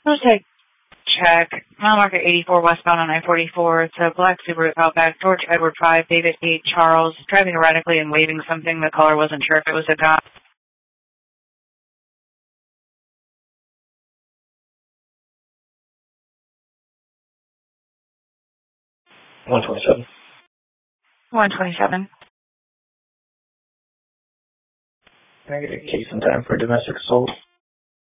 Take check. Mile marker 84 westbound on I-44. It's a black Subaru Outback. George Edward 5, David 8, Charles. Driving erratically and waving something. The caller wasn't sure if it was a guy. 127. 127. Can I get a case in time for domestic assault?